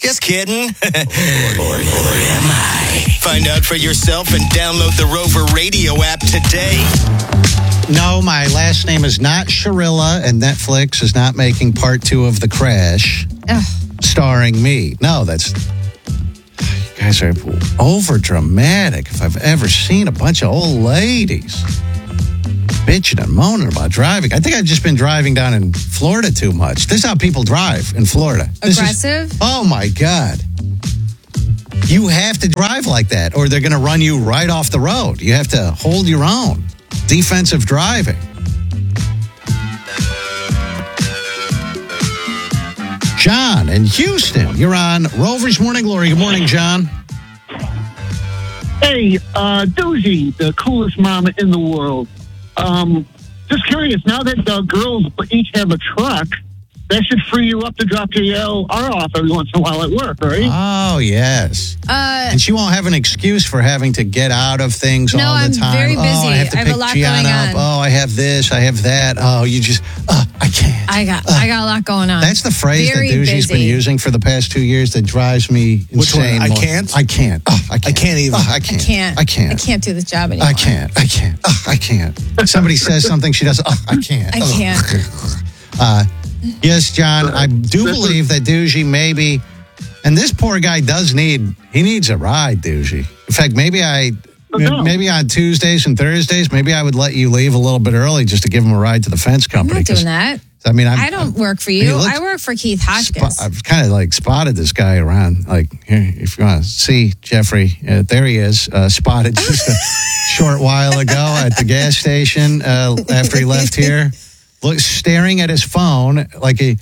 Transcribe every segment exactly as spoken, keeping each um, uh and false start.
Just kidding. or, or am I? Find out for yourself and download the Rover Radio app today. No, my last name is not Sharilla, and Netflix is not making part two of The Crash, Ugh. starring me. No, that's... You guys are over dramatic if I've ever seen a bunch of old ladies bitching and moaning about driving. I think I've just been driving down in Florida too much. This is how people drive in Florida. This Aggressive? Is, oh, my God. You have to drive like that, or they're going to run you right off the road. You have to hold your own. Defensive driving. John in Houston, you're on Rover's Morning Glory. Good morning, John. Hey, uh, Doogie, the coolest mama in the world. Um, just curious, now that the girls each have a truck, that should free you up to drop your L R off every once in a while at work, right? Oh, yes. Uh, and she won't have an excuse for having to get out of things no, all the I'm time. very busy. Oh, I have to I have pick a lot Gianna going up. on. Oh, I have this, I have that. Oh, you just, uh, I can't. I got uh. I got a lot going on. That's the phrase very that Doogie's busy. been using for the past two years that drives me insane. Which one? I can't? I can't. Oh, I can't. I can't even. Oh, I can't. I can't. I can't. I can't do this job anymore. I can't. I can't. Oh, I can't. Somebody says something, she does. Oh, I can't. I Oh. can't. Uh, yes, John, I do believe that Doogie maybe, and this poor guy does need, he needs a ride, Doogie. In fact, maybe I, no. maybe on Tuesdays and Thursdays, maybe I would let you leave a little bit early just to give him a ride to the fence I'm company. not doing that. I mean, I'm, I don't I'm, work for he you. looks- I work for Keith Hotchkiss. I've kind of like spotted this guy around. Like, here, if you want to see Jeffrey, uh, there he is, uh, spotted just a short while ago at the gas station uh, after he left here. Look, staring at his phone like he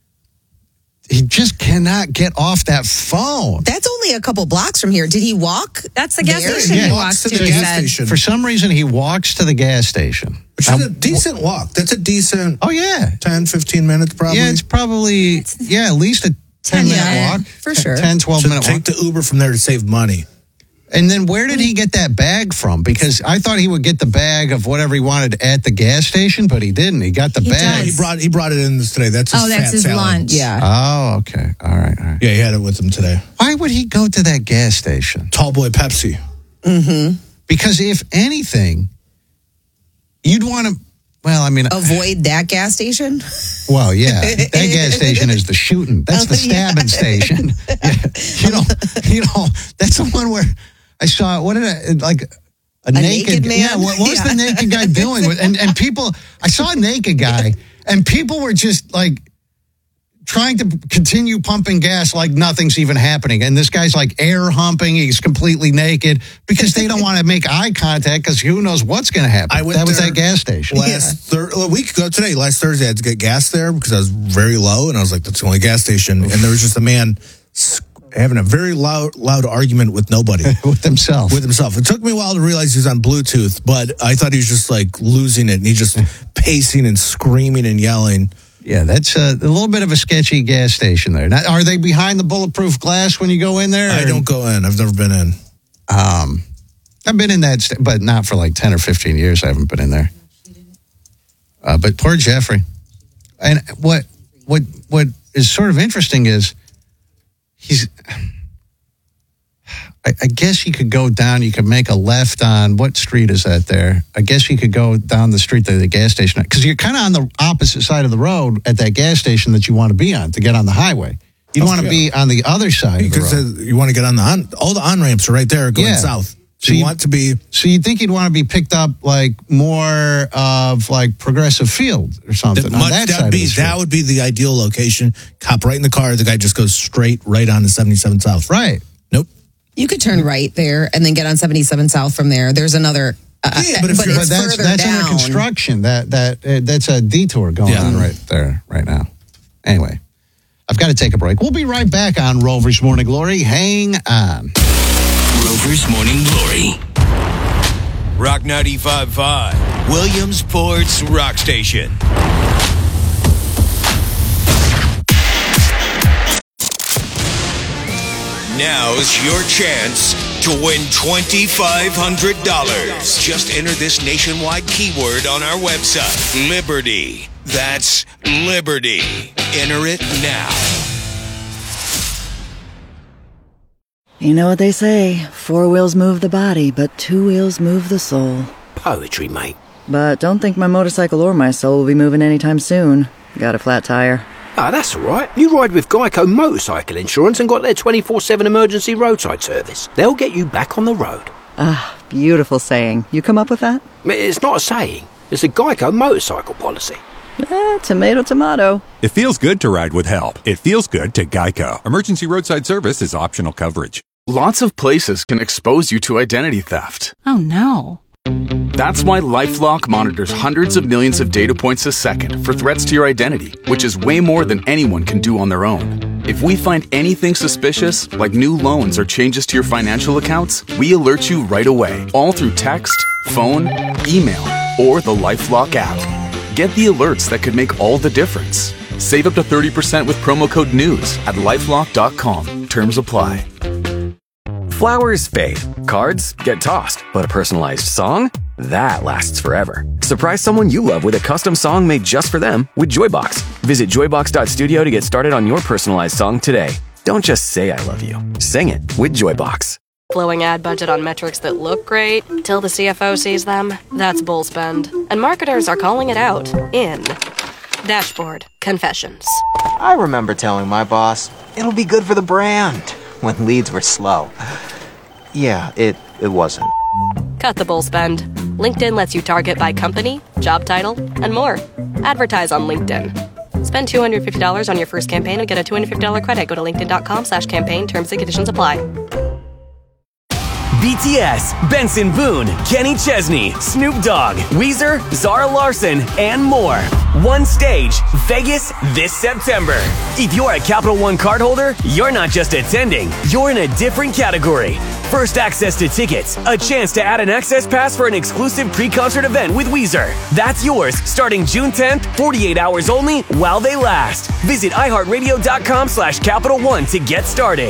he just cannot get off that phone. That's only a couple blocks from here. Did he walk? That's the gas there? station Yeah. he Walks walks to to. the he gas said. station. For some reason, he walks to the gas station. Which is Um, a decent walk. That's a decent Oh, yeah. ten, fifteen minutes probably. Yeah, it's probably, yeah, at least a ten-minute yeah, walk. for sure. ten, so twelve-minute walk. take the Uber from there to save money. And then where did he get that bag from? Because I thought he would get the bag of whatever he wanted at the gas station, but he didn't. He got the He bag. He does. brought he brought it in this today. That's his Oh, that's fat his salad. lunch. Yeah. Oh, okay. All right, all right. Yeah, he had it with him today. Why would he go to that gas station? Tall boy Pepsi. Because if anything, you'd want to, well, I mean, Avoid that gas station? well, yeah, that gas station is the shooting. That's the Oh, yeah. stabbing station. Yeah. You know, you know, that's the one where I saw, what did I, like, a, naked man? Yeah, what, what was Yeah. the naked guy doing? With, and, and people, I saw a naked guy, and people were just like, trying to continue pumping gas like nothing's even happening. And this guy's like air humping. He's completely naked because they don't want to make eye contact because who knows what's going to happen. I went that was there that gas station. Last thir- a week ago today, last Thursday, I had to get gas there because I was very low, and I was like, "That's the only gas station." And there was just a man sc- having a very loud, loud argument with nobody, With himself. with himself. It took me a while to realize he was on Bluetooth, but I thought he was just like losing it, and he just pacing and screaming and yelling. Yeah, that's a, a little bit of a sketchy gas station there. Now, are they behind the bulletproof glass when you go in there? I or- don't go in. I've never been in. Um, I've been in that, st- but not for like ten or fifteen years. I haven't been in there. Uh, but poor Jeffrey. And what what what is sort of interesting is he's. I, I guess you could go down. You could make a left on what street is that there? I guess you could go down the street to the gas station because you're kind of on the opposite side of the road at that gas station that you want to be on to get on the highway. You want to be on the other side of the Because road. uh, you want to get on the on, all the on ramps are right there going Yeah. south. So So you you- want to be So you'd think you'd want to be picked up like more of like Progressive Field or something that on much, that that'd side of be the street. that would be the ideal location. Cop right in the car. The guy just goes straight right on to seventy-seven South. Right. Nope. You could turn right there and then get on seventy-seven South from there. There's another. Uh, Yeah, but if you're- it's But that's further that's down. under construction. That that uh, that's a detour going Yeah. on right there right now. Anyway, I've got to take a break. We'll be right back on Rover's Morning Glory. Hang on. Rover's Morning Glory. Rock ninety-five point five. Williamsport's Rock Station. Now's your chance to win twenty-five hundred dollars. Just enter this nationwide keyword on our website, Liberty. That's Liberty. Enter it now. You know what they say, four wheels move the body, but two wheels move the soul. Poetry, mate. But don't think my motorcycle or my soul will be moving anytime soon. Got a flat tire. Ah, that's all right. You ride with Geico Motorcycle Insurance and got their twenty-four seven emergency roadside service. They'll get you back on the road. Ah, beautiful saying. You come up with that? It's not a saying. It's a Geico motorcycle policy. Eh, tomato, tomato. It feels good to ride with help. It feels good to Geico. Emergency roadside service is optional coverage. Lots of places can expose you to identity theft. Oh, no. That's why LifeLock monitors hundreds of millions of data points a second for threats to your identity, which is way more than anyone can do on their own. If we find anything suspicious, like new loans or changes to your financial accounts, we alert you right away, all through text, phone, email, or the LifeLock app. Get the alerts that could make all the difference. Save up to thirty percent with promo code NEWS at lifelock dot com. Terms apply. Flowers fade, cards get tossed, but a personalized song? That lasts forever. Surprise someone you love with a custom song made just for them with Joybox. Visit joybox dot studio to get started on your personalized song today. Don't just say I love you. Sing it with Joybox. Flowing ad budget on metrics that look great till the C F O sees them? That's bull spend. And marketers are calling it out in Dashboard Confessions. I remember telling my boss, it'll be good for the brand, when leads were slow. Yeah, it, it wasn't. Cut the bull spend. LinkedIn lets you target by company, job title, and more. Advertise on LinkedIn. Spend two hundred fifty dollars on your first campaign and get a two hundred fifty dollars credit. Go to linkedin dot com slash campaign. Terms and conditions apply. B T S, Benson Boone, Kenny Chesney, Snoop Dogg, Weezer, Zara Larson, and more. One stage, Vegas this September. If you're a Capital One cardholder, you're not just attending, you're in a different category. First access to tickets, a chance to add an access pass for an exclusive pre-concert event with Weezer. That's yours starting June tenth, forty-eight hours only while they last. Visit iHeartRadio dot com slash Capital One to get started.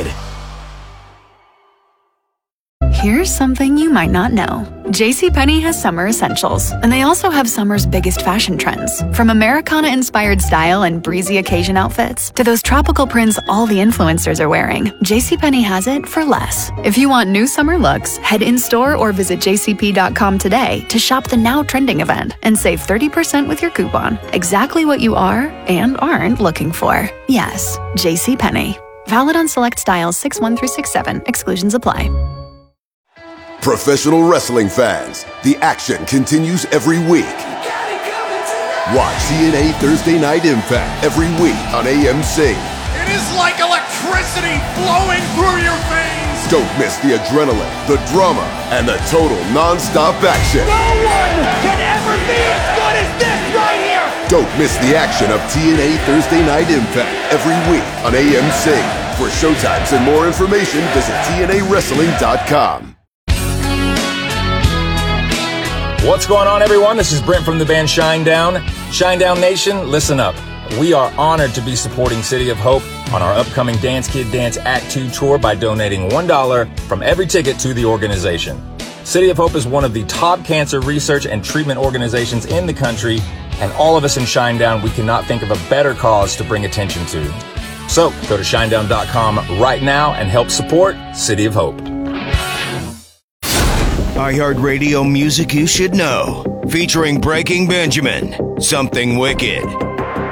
Here's something you might not know. JCPenney has summer essentials, and they also have summer's biggest fashion trends. From Americana-inspired style and breezy occasion outfits to those tropical prints all the influencers are wearing, JCPenney has it for less. If you want new summer looks, head in-store or visit j c p dot com today to shop the now trending event and save thirty percent with your coupon. Exactly what you are and aren't looking for. Yes, JCPenney. Valid on select styles six one through six seven. Exclusions apply. Professional wrestling fans, the action continues every week. Watch T N A Thursday Night Impact every week on A M C. It is like electricity flowing through your veins. Don't miss the adrenaline, the drama, and the total non-stop action. No one can ever be as good as this right here. Don't miss the action of T N A Thursday Night Impact every week on A M C. For showtimes and more information, visit T N A wrestling dot com. What's going on, everyone? This is Brent from the band Shinedown. Shinedown Nation, listen up. We are honored to be supporting City of Hope on our upcoming Dance Kid Dance Act two tour by donating one dollar from every ticket to the organization. City of Hope is one of the top cancer research and treatment organizations in the country, and all of us in Shinedown, we cannot think of a better cause to bring attention to. So go to shinedown dot com right now and help support City of Hope. iHeartRadio music you should know. Featuring Breaking Benjamin, Something Wicked.